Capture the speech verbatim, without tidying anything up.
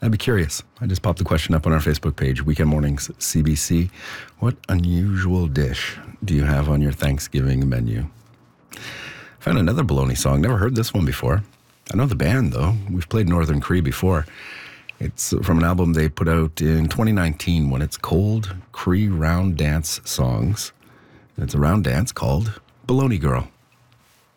I'd be curious. I just popped the question up on our Facebook page, Weekend Mornings C B C. What unusual dish do you have on your Thanksgiving menu? Found another Bologna song. Never heard this one before. I know the band, though. We've played Northern Cree before. It's from an album they put out in twenty nineteen when it's Cold Cree Round Dance Songs. And it's a round dance called Bologna Girl.